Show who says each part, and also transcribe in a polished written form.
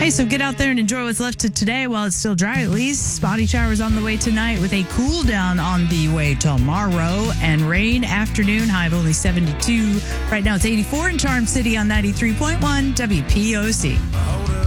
Speaker 1: Okay, so get out there and enjoy what's left of today while it's still dry at least. Spotty showers on the way tonight with a cool down on the way tomorrow. And rain afternoon, high of only 72. Right now it's 84 in Charm City on 93.1 WPOC.